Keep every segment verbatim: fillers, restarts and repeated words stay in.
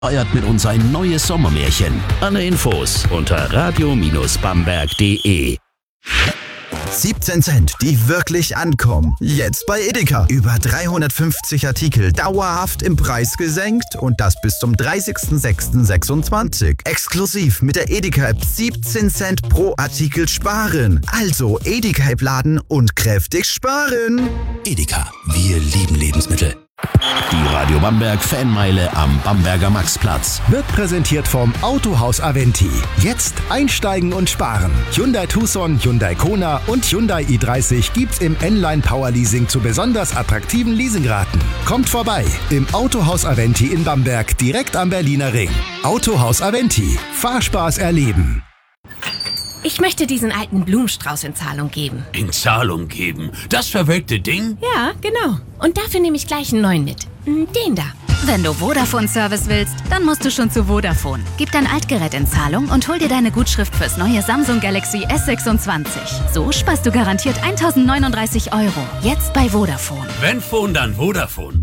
Feiert mit uns ein neues Sommermärchen. Alle Infos unter radio bamberg punkt de. siebzehn Cent, die wirklich ankommen. Jetzt bei Edeka. Über dreihundertfünfzig Artikel dauerhaft im Preis gesenkt und das bis zum dreißigsten sechsten sechsundzwanzig. Exklusiv mit der Edeka-App siebzehn Cent pro Artikel sparen. Also Edeka-App laden und kräftig sparen. Edeka, wir lieben Lebensmittel. Die Radio Bamberg Fanmeile am Bamberger Maxplatz wird präsentiert vom Autohaus Aventi. Jetzt einsteigen und sparen. Hyundai Tucson, Hyundai Kona und Hyundai i dreißig gibt's im N-Line Power Leasing zu besonders attraktiven Leasingraten. Kommt vorbei im Autohaus Aventi in Bamberg, direkt am Berliner Ring. Autohaus Aventi. Fahrspaß erleben. Ich möchte diesen alten Blumenstrauß in Zahlung geben. In Zahlung geben? Das verwelkte Ding? Ja, genau. Und dafür nehme ich gleich einen neuen mit. Den da. Wenn du Vodafone-Service willst, dann musst du schon zu Vodafone. Gib dein Altgerät in Zahlung und hol dir deine Gutschrift fürs neue Samsung Galaxy S sechsundzwanzig. So sparst du garantiert eintausendneununddreißig Euro. Jetzt bei Vodafone. Wenn Phone, dann Vodafone.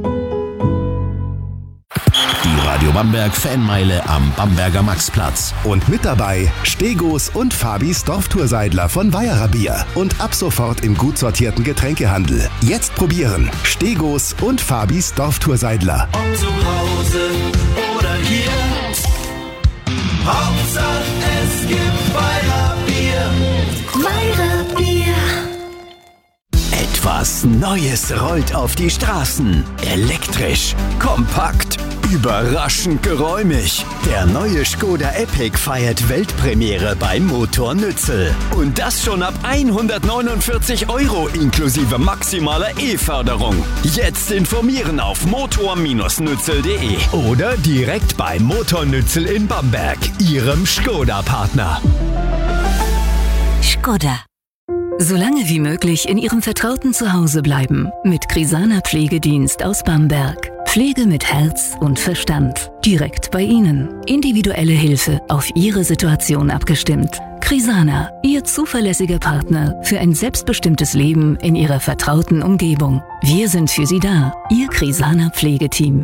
Die Radio Bamberg Fanmeile am Bamberger Maxplatz. Und mit dabei Stegos und Fabis Dorftourseidler von Weierer Bier. Und ab sofort im gut sortierten Getränkehandel. Jetzt probieren Stegos und Fabis Dorftourseidler. Ob zu Hause oder hier, Hauptsache es gibt Weierer Bier. Weierer Bier. Etwas Neues rollt auf die Straßen. Elektrisch, kompakt, überraschend geräumig. Der neue Skoda Epic feiert Weltpremiere beim Motor Nützel. Und das schon ab hundertneunundvierzig Euro inklusive maximaler E-Förderung. Jetzt informieren auf motor Bindestrich nützel punkt de oder direkt bei Motor Nützel in Bamberg, Ihrem Skoda-Partner. Skoda. So lange wie möglich in Ihrem vertrauten Zuhause bleiben mit Krisana Pflegedienst aus Bamberg. Pflege mit Herz und Verstand. Direkt bei Ihnen. Individuelle Hilfe auf Ihre Situation abgestimmt. Krisana, Ihr zuverlässiger Partner für ein selbstbestimmtes Leben in Ihrer vertrauten Umgebung. Wir sind für Sie da. Ihr Krisana Pflegeteam.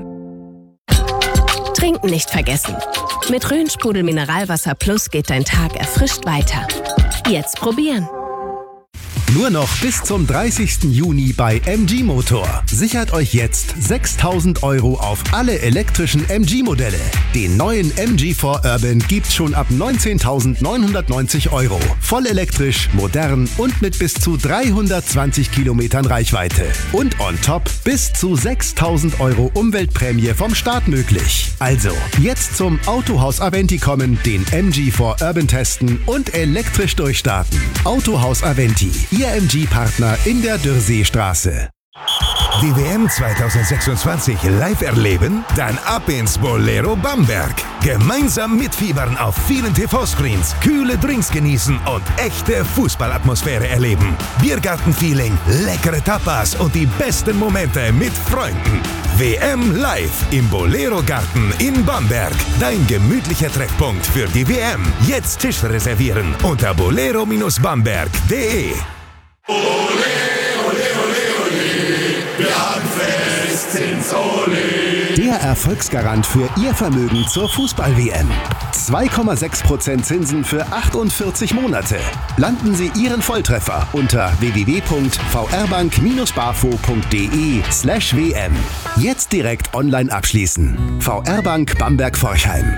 Trinken nicht vergessen. Mit Rhönsprudel Mineralwasser Plus geht dein Tag erfrischt weiter. Jetzt probieren. Nur noch bis zum dreißigsten Juni bei M G Motor. Sichert euch jetzt sechstausend Euro auf alle elektrischen M G-Modelle. Den neuen M G vier Urban gibt's schon ab neunzehntausendneunhundertneunzig Euro. Voll elektrisch, modern und mit bis zu dreihundertzwanzig Kilometern Reichweite. Und on top bis zu sechstausend Euro Umweltprämie vom Staat möglich. Also, jetzt zum Autohaus Aventi kommen, den M G vier Urban testen und elektrisch durchstarten. Autohaus Aventi. Ihr M G-Partner in der Dürrseestraße. Die W M zweitausendsechsundzwanzig live erleben? Dann ab ins Bolero Bamberg. Gemeinsam mitfiebern auf vielen T V-Screens, kühle Drinks genießen und echte Fußballatmosphäre erleben. Biergarten-Feeling, leckere Tapas und die besten Momente mit Freunden. W M live im Bolero Garten in Bamberg. Dein gemütlicher Treffpunkt für die W M. Jetzt Tisch reservieren unter bolero bamberg punkt de. Ole, ole, ole, ole, wir haben Fest in Soli. Der Erfolgsgarant für Ihr Vermögen zur Fußball-W M. zwei Komma sechs Prozent Zinsen für achtundvierzig Monate. Landen Sie Ihren Volltreffer unter w w w punkt v r bank bindestrich bafo punkt de slash w m. Jetzt direkt online abschließen. V R Bank Bamberg-Forchheim.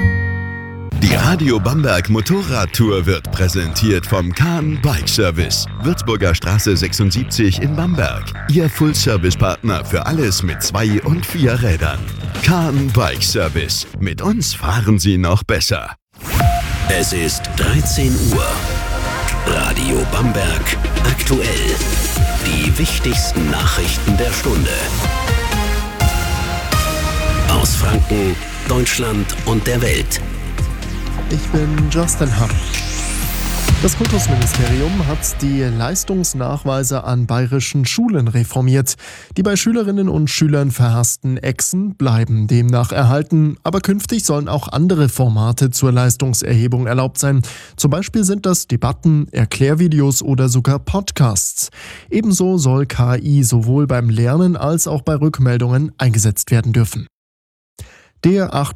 Die Radio Bamberg Motorradtour wird präsentiert vom Kahn Bike Service. Würzburger Straße sechsundsiebzig in Bamberg. Ihr Full-Service-Partner für alles mit zwei und vier Rädern. Kahn Bike Service. Mit uns fahren Sie noch besser. Es ist dreizehn Uhr. Radio Bamberg aktuell. Die wichtigsten Nachrichten der Stunde. Aus Franken, Deutschland und der Welt. Ich bin Justin Hamm. Das Kultusministerium hat die Leistungsnachweise an bayerischen Schulen reformiert. Die bei Schülerinnen und Schülern verhassten Exen bleiben demnach erhalten, aber künftig sollen auch andere Formate zur Leistungserhebung erlaubt sein. Zum Beispiel sind das Debatten, Erklärvideos oder sogar Podcasts. Ebenso soll K I sowohl beim Lernen als auch bei Rückmeldungen eingesetzt werden dürfen. Der acht